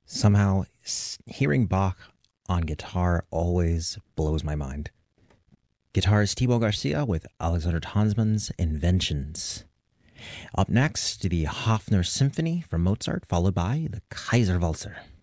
Somehow, hearing Bach on guitar always blows my mind. Guitarist Thibaut Garcia with Alexander Tansman's Inventions. Up next, the Hofner Symphony from Mozart, followed by the Kaiserwalzer.